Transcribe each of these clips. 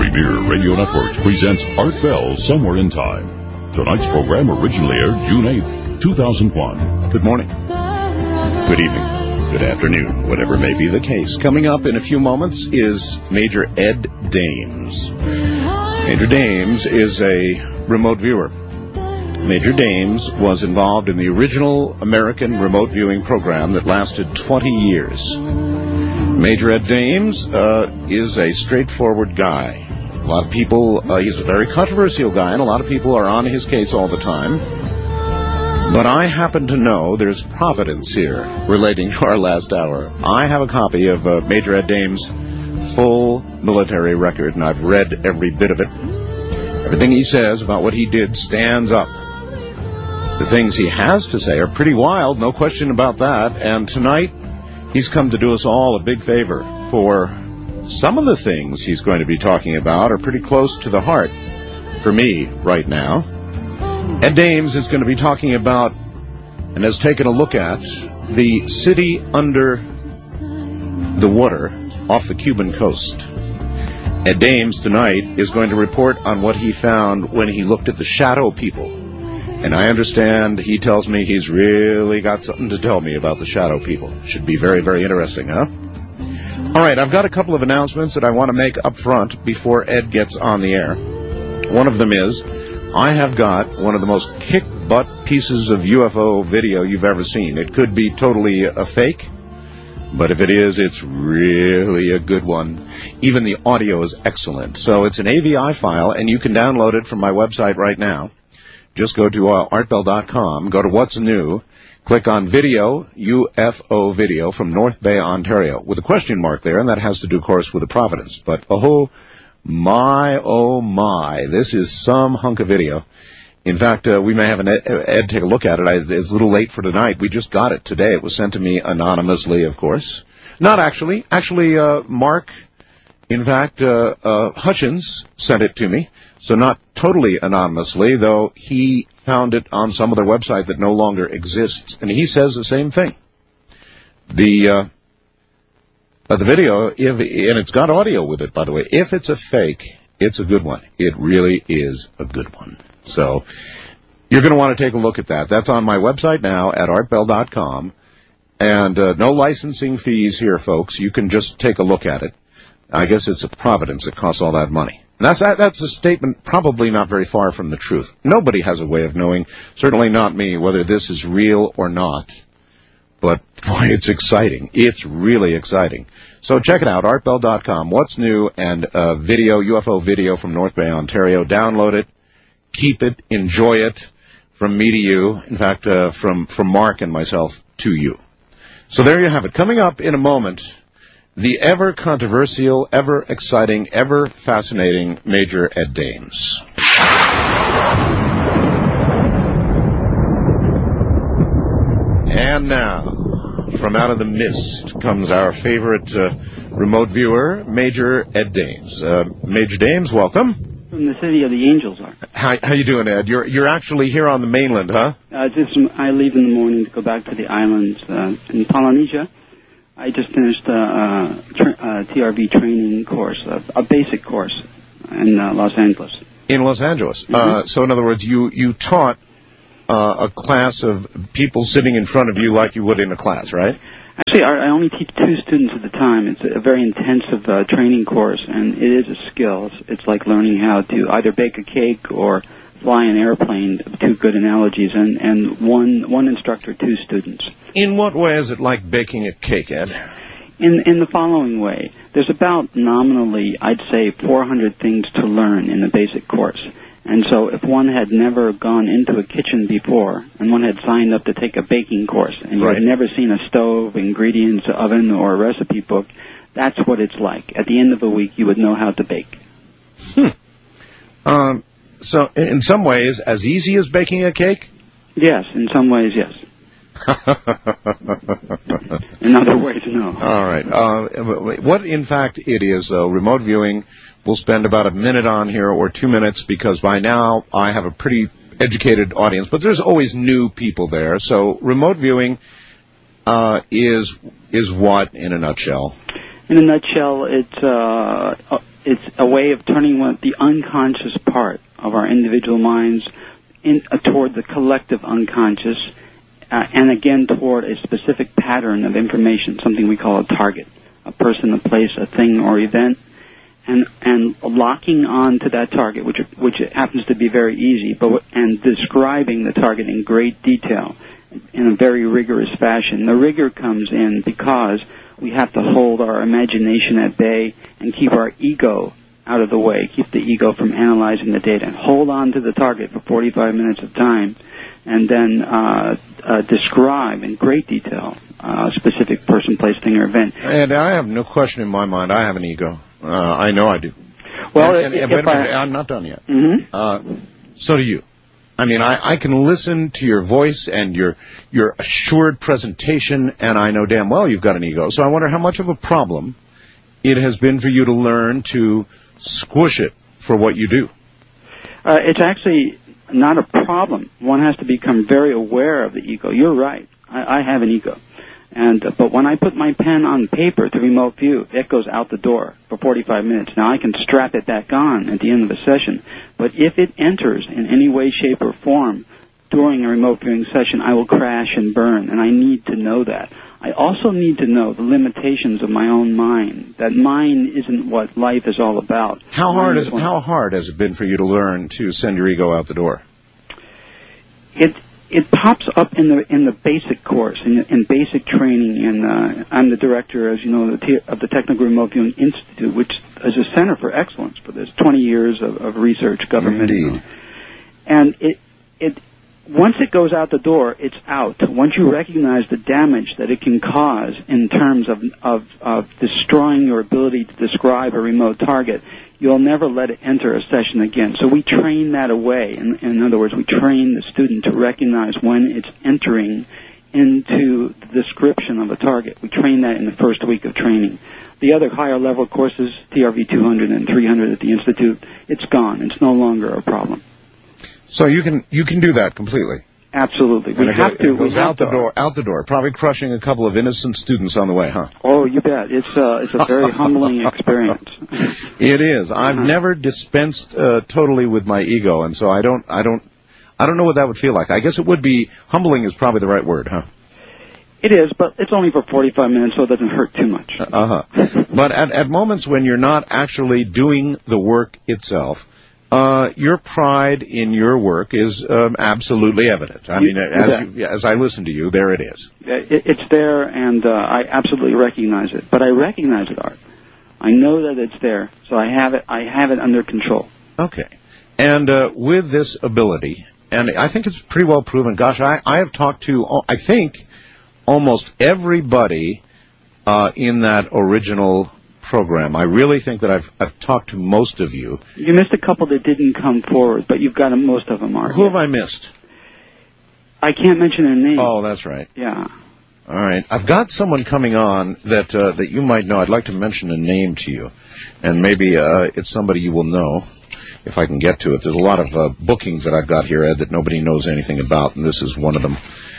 Premier Radio Networks presents Art Bell Somewhere in Time. Tonight's program originally aired June 8th, 2001. Good morning. Good evening. Good afternoon, whatever may be the case. Coming up in a few moments is Major Ed Dames. Major Dames is a remote viewer. Major Dames was involved in the original American remote viewing program that lasted 20 years. Major Ed Dames is a straightforward guy. A lot of people, he's a very controversial guy, and a lot of people are on his case all the time. But I happen to know there's providence here relating to our last hour. I have a copy of Major Ed Dames' full military record, and I've read every bit of it. Everything he says about what he did stands up. The things he has to say are pretty wild, no question about that. And tonight, he's come to do us all a big favor, for some of the things he's going to be talking about are pretty close to the heart for me right now. Ed Dames is going to be talking about, and has taken a look at, the city under the water off the Cuban coast. Ed Dames tonight is going to report on what he found when he looked at the shadow people. And I understand he tells me he's really got something to tell me about the shadow people. Should be very, very interesting, huh? All right, I've got a couple of announcements that I want to make up front before Ed gets on the air. One of them is, I have got one of the most kick-butt pieces of UFO video you've ever seen. It could be totally a fake, but if it is, it's really a good one. Even the audio is excellent. So it's an AVI file, and you can download it from my website right now. Just go to artbell.com, go to What's New, click on Video, UFO Video from North Bay, Ontario, with a question mark there, and that has to do, of course, with the Providence. But, oh my, this is some hunk of video. In fact, we may have Ed take a look at it. It's a little late for tonight. We just got it today. It was sent to me anonymously, of course. Not actually. Actually, Mark, in fact, Hutchins sent it to me. So not totally anonymously, though he found it on some other website that no longer exists. And he says the same thing. The video, and it's got audio with it, by the way. If it's a fake, it's a good one. It really is a good one. So you're going to want to take a look at that. That's on my website now at artbell.com. And no licensing fees here, folks. You can just take a look at it. I guess it's a Providence that costs all that money. That's a statement probably not very far from the truth. Nobody has a way of knowing, certainly not me, whether this is real or not. But, boy, it's exciting. It's really exciting. So check it out, artbell.com. What's New, and video, UFO video from North Bay, Ontario. Download it. Keep it. Enjoy it. From me to you. In fact, from Mark and myself to you. So there you have it. Coming up in a moment, the ever-controversial, ever-exciting, ever-fascinating Major Ed Dames. And now, from out of the mist comes our favorite remote viewer, Major Ed Dames. Major Dames, welcome. From the city of the Angels, Art. How you doing, Ed? You're actually here on the mainland, huh? I leave in the morning to go back to the islands in Polynesia. I just finished a TRV training course, a basic course in Los Angeles. In Los Angeles. Mm-hmm. So in other words, you taught a class of people sitting in front of you like you would in a class, right? Actually, I only teach 2 students at a time. It's a very intensive training course, and it is a skill. It's like learning how to either bake a cake or fly an airplane, 2 good analogies, and one instructor, 2 students. In what way is it like baking a cake, Ed? In the following way. There's about nominally, I'd say, 400 things to learn in the basic course. And so if one had never gone into a kitchen before, and one had signed up to take a baking course, and you had never seen a stove, ingredients, oven, or a recipe book, that's what it's like. At the end of a week, you would know how to bake. So in some ways, as easy as baking a cake? Yes, in some ways, yes. In other ways, no. All right. What, in fact, it is, though, remote viewing, we'll spend about a minute on here or 2 minutes, because by now I have a pretty educated audience, but there's always new people there. So remote viewing is what, in a nutshell? In a nutshell, it's a way of turning the unconscious part of our individual minds toward the collective unconscious, and again toward a specific pattern of information, something we call a target, a person, a place, a thing, or event, and locking on to that target, which happens to be very easy, and describing the target in great detail in a very rigorous fashion. The rigor comes in because we have to hold our imagination at bay and keep our ego out of the way, keep the ego from analyzing the data, and hold on to the target for 45 minutes of time, and then describe in great detail a specific person, place, thing, or event. And I have no question in my mind, I have an ego. I know I do. Well, I'm not done yet. Mm-hmm. So do you. I mean, I can listen to your voice and your assured presentation, and I know damn well you've got an ego. So I wonder how much of a problem it has been for you to learn to squish it for what you do. It's actually not a problem. One has to become very aware of the ego. You're right. I have an ego. But when I put my pen on paper to remote view, it goes out the door for 45 minutes. Now, I can strap it back on at the end of the session, but if it enters in any way, shape, or form during a remote viewing session, I will crash and burn, and I need to know that. I also need to know the limitations of my own mind, that mind isn't what life is all about. How hard has it been for you to learn to send your ego out the door? It pops up in the basic course, in basic training, and I'm the director, as you know, of the Technical Remote Viewing Institute, which is a center for excellence for this, 20 years of research, government. Indeed. And it once it goes out the door, it's out. Once you recognize the damage that it can cause in terms of destroying your ability to describe a remote target, you'll never let it enter a session again. So we train that away. In other words, we train the student to recognize when it's entering into the description of a target. We train that in the first week of training. The other higher level courses, TRV 200 and 300 at the Institute, it's gone. It's no longer a problem. So you can do that completely? Absolutely. We have to. It goes out the door, probably crushing a couple of innocent students on the way, huh? Oh, you bet. It's a very humbling experience. It is. I've never dispensed totally with my ego, and so I don't know what that would feel like. I guess it would be humbling is probably the right word, huh? It is, but it's only for 45 minutes, so it doesn't hurt too much. But at moments when you're not actually doing the work itself, your pride in your work is absolutely evident. I mean, as I listen to you, there it is. It's there, and I absolutely recognize it. But I recognize it, Art. I know that it's there, so I have it under control. Okay. And with this ability, and I think it's pretty well proven. Gosh, I have talked to, I think, almost everybody in that original program. I really think that I've talked to most of you. You missed a couple that didn't come forward, but you've got most of them, Art. Who have I missed? I can't mention their name. Oh, that's right. Yeah. All right. I've got someone coming on that you might know. I'd like to mention a name to you, and maybe it's somebody you will know if I can get to it. There's a lot of bookings that I've got here, Ed, that nobody knows anything about, and this is one of them.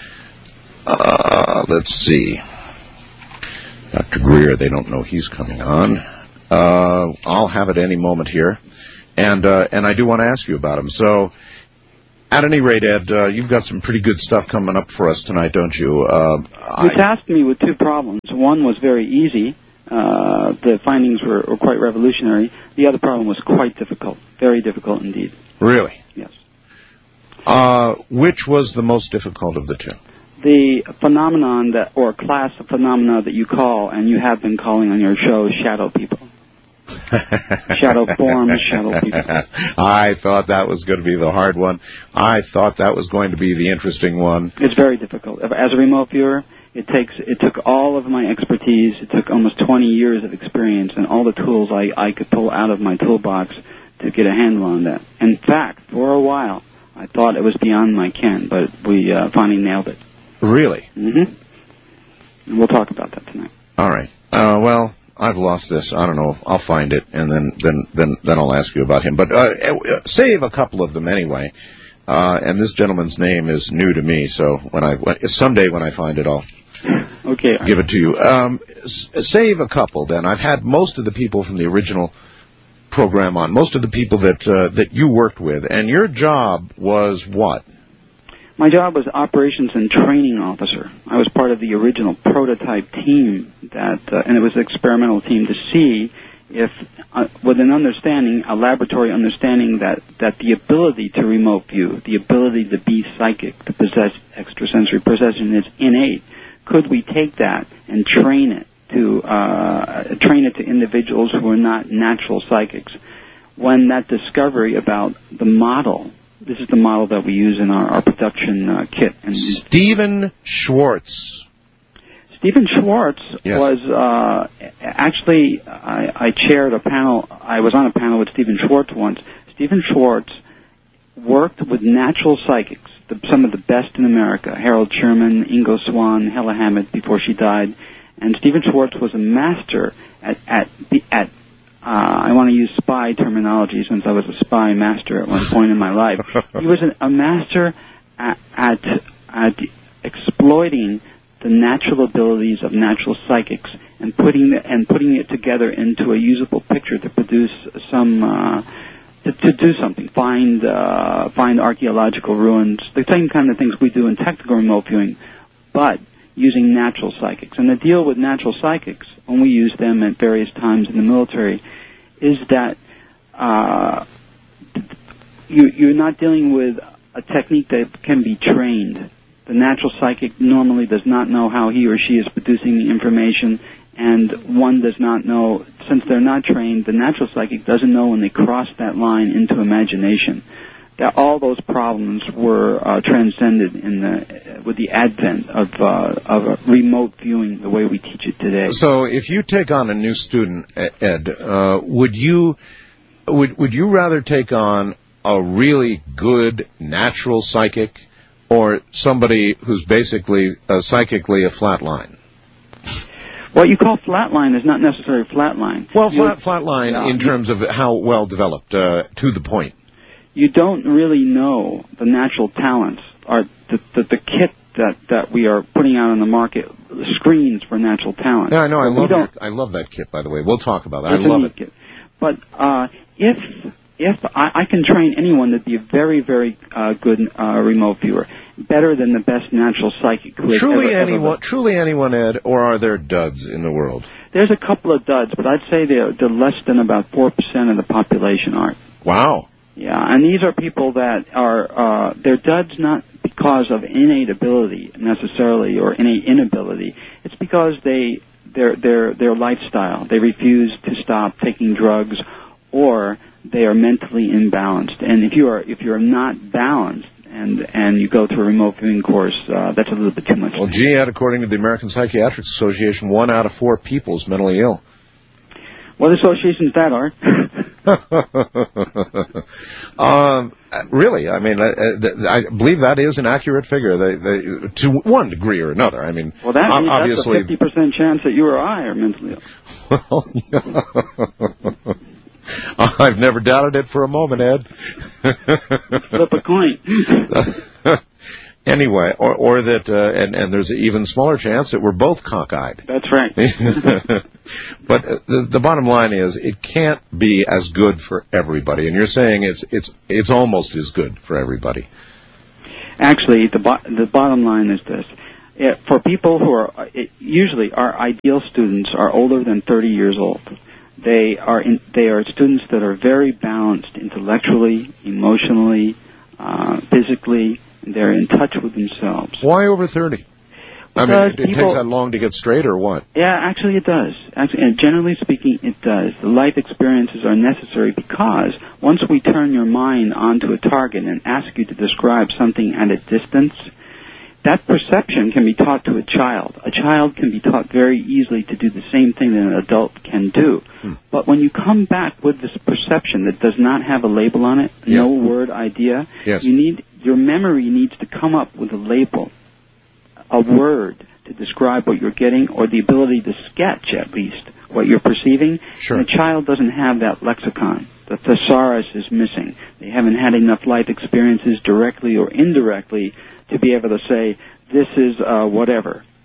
Let's see. Dr. Greer, they don't know he's coming on. I'll have it any moment here, and I do want to ask you about him. So, at any rate, Ed, you've got some pretty good stuff coming up for us tonight, don't you? You tasked me with two problems. One was very easy. The findings were quite revolutionary. The other problem was quite difficult, very difficult indeed. Really? Yes. Which was the most difficult of the two? The phenomenon or class of phenomena that you call, and you have been calling on your show, shadow people. Shadow forms, shadow people. I thought that was going to be the hard one. I thought that was going to be the interesting one. It's very difficult. As a remote viewer, it took all of my expertise. It took almost 20 years of experience and all the tools I could pull out of my toolbox to get a handle on that. In fact, for a while, I thought it was beyond my ken, but we finally nailed it. Really? Mm-hmm. And we'll talk about that tonight. All right. Well, I've lost this. I don't know. I'll find it, and then I'll ask you about him. But save a couple of them anyway. And this gentleman's name is new to me, so someday when I find it, I'll give it to you. Save a couple. Then I've had most of the people from the original program on, most of the people that you worked with, and your job was what? My job was operations and training officer. I was part of the original prototype team and it was an experimental team to see if, with an understanding, a laboratory understanding that the ability to remote view, the ability to be psychic, to possess extrasensory perception is innate. Could we take that and train it to individuals who are not natural psychics? When that discovery about the model, this is the model that we use in our production kit. And Stephen Schwartz. Stephen Schwartz Yes. was actually, I chaired a panel. I was on a panel with Stephen Schwartz once. Stephen Schwartz worked with natural psychics, some of the best in America, Harold Sherman, Ingo Swann, Hella Hammett before she died. And Stephen Schwartz was a master at I want to use spy terminology since I was a spy master at one point in my life. He was a master at exploiting the natural abilities of natural psychics and putting it together into a usable picture to produce some to do something, find archaeological ruins, the same kind of things we do in technical remote viewing, but using natural psychics. And the deal with natural psychics, when we use them at various times in the military, is that you're not dealing with a technique that can be trained. The natural psychic normally does not know how he or she is producing the information, and one does not know, since they're not trained, the natural psychic doesn't know when they cross that line into imagination. That all those problems were transcended with the advent of remote viewing the way we teach it today. So, if you take on a new student, Ed, would you rather take on a really good natural psychic, or somebody who's basically psychically a flatline? What you call flatline is not necessarily flatline. Well, flatline in terms of how well developed, to the point. You don't really know the natural talents, or the kit that we are putting out on the market screens for natural talent. Yeah, I know. I love that kit, by the way. We'll talk about that. I love it. Kit. But if I can train anyone to be a very, very good remote viewer, better than the best natural psychic. Truly anyone, Ed, or are there duds in the world? There's a couple of duds, but I'd say they're less than about 4% of the population, Art. Wow. Yeah, and these are people that are, they're duds not because of innate ability necessarily or innate inability. It's because their lifestyle. They refuse to stop taking drugs, or they are mentally imbalanced. And if you're not balanced and you go to a remote viewing course, that's a little bit too much. Well, gee, Ed, according to the American Psychiatric Association, 1 out of 4 people is mentally ill. What association is that, Art? Really, I mean, I believe that is an accurate figure. They to one degree or another. I mean, well, that's obviously a 50% chance that you or I are mentally ill. Well, I've never doubted it for a moment, Ed. Flip a coin. Anyway, or that, and there's an even smaller chance that we're both cockeyed. That's right. But the bottom line is, it can't be as good for everybody, and you're saying it's almost as good for everybody. Actually, the bottom line is this: for people who are usually our ideal students are older than 30 years old. They are students that are very balanced intellectually, emotionally, physically. They're in touch with themselves. Why over 30? I mean, it takes that long to get straight, or what? Yeah, actually it does. And generally speaking, it does. The life experiences are necessary because once we turn your mind onto a target and ask you to describe something at a distance, that perception can be taught to a child. A child can be taught very easily to do the same thing that an adult can do. But when you come back with this perception that does not have a label on it, no word idea, your memory needs to come up with a label, a word to describe what you're getting, or the ability to sketch at least what you're perceiving. Sure. And a child doesn't have that lexicon. The thesaurus is missing. They haven't had enough life experiences directly or indirectly to be able to say, this is whatever.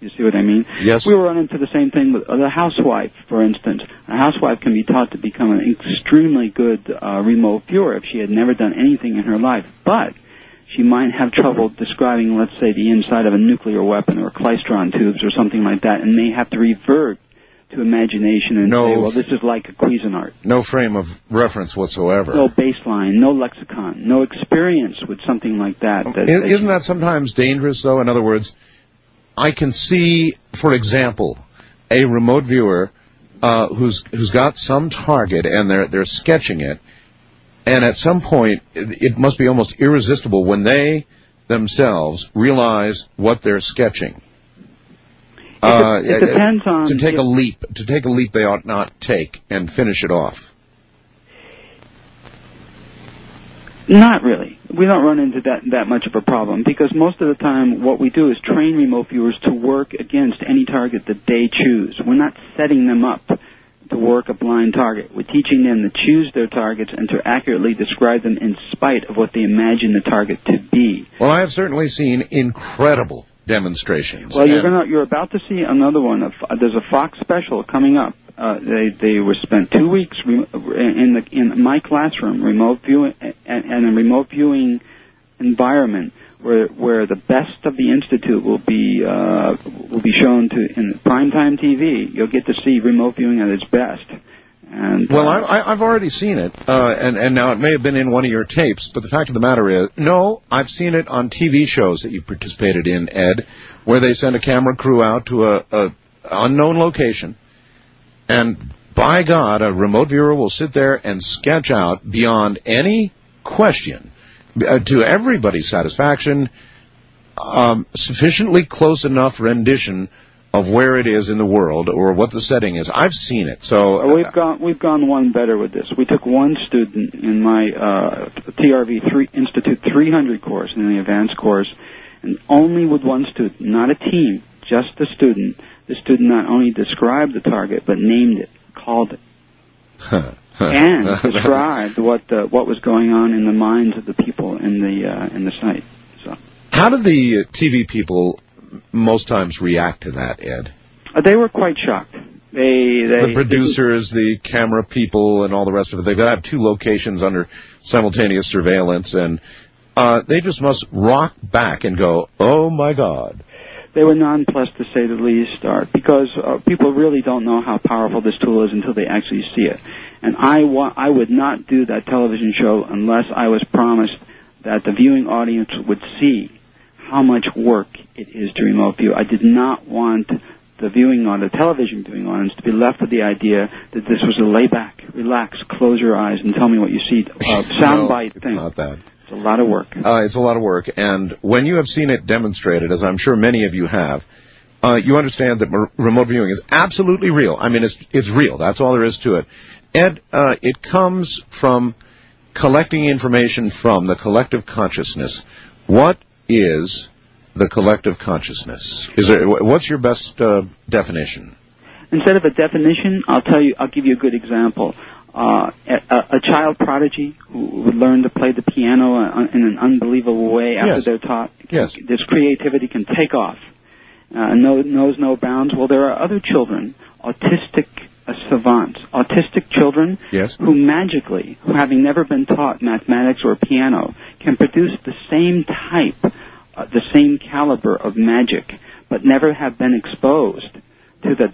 You see what I mean? Yes. We run into the same thing with the housewife, for instance. A housewife can be taught to become an extremely good remote viewer if she had never done anything in her life. But she might have trouble describing, let's say, the inside of a nuclear weapon or klystron tubes or something like that, and may have to revert to imagination and say, well, this is like a Cuisinart. No frame of reference whatsoever. No baseline, no lexicon, no experience with something like that. Isn't that sometimes dangerous, though? In other words, I can see, for example, a remote viewer who's got some target and they're sketching it, and at some point it must be almost irresistible when they themselves realize what they're sketching. It depends on... To take a leap they ought not take and finish it off. Not really. We don't run into that much of a problem, because most of the time what we do is train remote viewers to work against any target that they choose. We're not setting them up to work a blind target. We're teaching them to choose their targets and to accurately describe them in spite of what they imagine the target to be. Well, I have certainly seen incredible demonstrations. Well, you're about to see another one. There's a Fox special coming up. They were spent 2 weeks in my classroom, remote viewing, and a remote viewing environment where the best of the institute will be shown in primetime TV. You'll get to see remote viewing at its best. And, well, I've already seen it, and now it may have been in one of your tapes, but the fact of the matter is, no, I've seen it on TV shows that you participated in, Ed, where they send a camera crew out to a unknown location, and by God, a remote viewer will sit there and sketch out beyond any question, to everybody's satisfaction, sufficiently close enough rendition of where it is in the world or what the setting is. I've seen it. So we've gone one better with this. We took one student in my TRV Institute 300 course, in the advanced course, and only with one student, not a team, just the student. The student not only described the target but named it, called it, and described what was going on in the minds of the people in the site. So, how did the TV people most times react to that, Ed? They were quite shocked. The producers, the camera people, and all the rest of it. They've got to have two locations under simultaneous surveillance, and they just must rock back and go, "Oh my God!" They were nonplussed, to say the least, because people really don't know how powerful this tool is until they actually see it. And I would not do that television show unless I was promised that the viewing audience would see how much work it is to remote view. I did not want the television viewing audience to be left with the idea that this was a layback, relax, close your eyes, and tell me what you see soundbite thing. It's not that. It's a lot of work. It's a lot of work, and when you have seen it demonstrated, as I'm sure many of you have, you understand that remote viewing is absolutely real. I mean, it's real. That's all there is to it. Ed, it comes from collecting information from the collective consciousness. What is the collective consciousness? What's your best definition? Instead of a definition, I'll give you a good example. A child prodigy who would learn to play the piano in an unbelievable way after they're taught. Yes. This creativity can take off. Knows no bounds. Well, there are other children, autistic savants, autistic children who magically, who having never been taught mathematics or piano, can produce the same type, the same caliber of magic, but never have been exposed to the